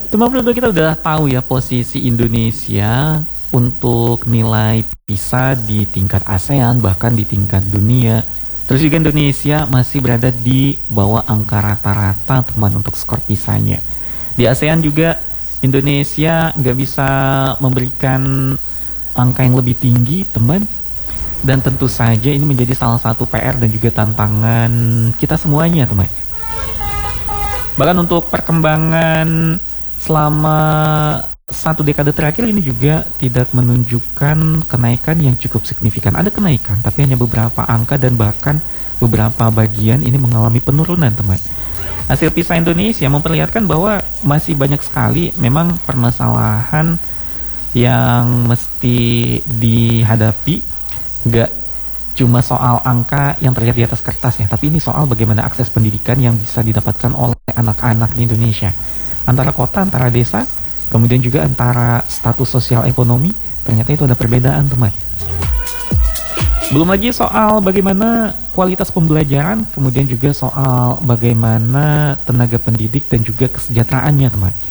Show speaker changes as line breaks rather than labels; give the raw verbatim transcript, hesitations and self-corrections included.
Teman berdua kita udah tahu ya posisi Indonesia untuk nilai PISA di tingkat ASEAN bahkan di tingkat dunia. Terus juga Indonesia masih berada di bawah angka rata-rata teman untuk skor PISA-nya. Di ASEAN juga Indonesia nggak bisa memberikan angka yang lebih tinggi teman. Dan tentu saja ini menjadi salah satu P R dan juga tantangan kita semuanya teman. Bahkan untuk perkembangan selama satu dekade terakhir ini juga tidak menunjukkan kenaikan yang cukup signifikan. Ada kenaikan, tapi hanya beberapa angka dan bahkan beberapa bagian ini mengalami penurunan teman. Hasil PISA Indonesia memperlihatkan bahwa masih banyak sekali memang permasalahan yang mesti dihadapi. Gak cuma soal angka yang terlihat di atas kertas ya, tapi ini soal bagaimana akses pendidikan yang bisa didapatkan oleh anak-anak di Indonesia. Antara kota, antara desa, kemudian juga antara status sosial ekonomi, ternyata itu ada perbedaan teman. Belum lagi soal bagaimana kualitas pembelajaran, kemudian juga soal bagaimana tenaga pendidik dan juga kesejahteraannya teman.